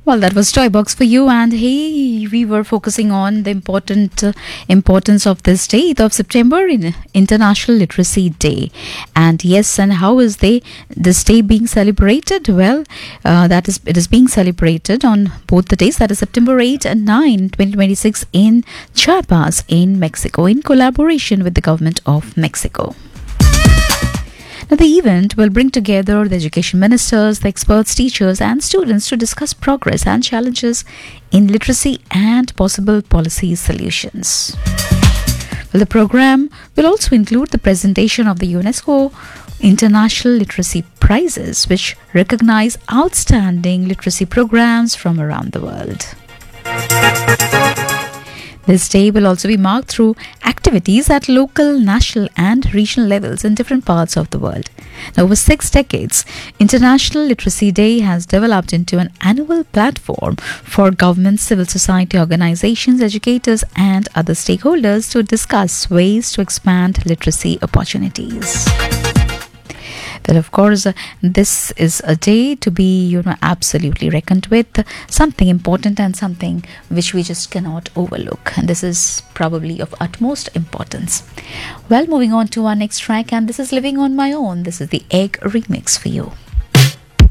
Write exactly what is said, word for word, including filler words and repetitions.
Well, that was Toy Box for you, and hey, we were focusing on the important uh, importance of this day, eighth of September, in International Literacy Day. And yes, and how is they this day being celebrated? Well, uh, that is it is being celebrated on both the days, that is September eighth and ninth, twenty twenty-six, in Chiapas, in Mexico, in collaboration with the government of Mexico. Now, the event will bring together the education ministers, the experts, teachers, and students to discuss progress and challenges in literacy and possible policy solutions. Well, the program will also include the presentation of the UNESCO International Literacy Prizes, which recognize outstanding literacy programs from around the world. This day will also be marked through activities at local, national and regional levels in different parts of the world. Now, over six decades, International Literacy Day has developed into an annual platform for governments, civil society organizations, educators and other stakeholders to discuss ways to expand literacy opportunities. Well, of course, uh, this is a day to be, you know, absolutely reckoned with, something important and something which we just cannot overlook. And this is probably of utmost importance. Well, moving on to our next track, and this is Living on My Own. This is the Egg remix for you.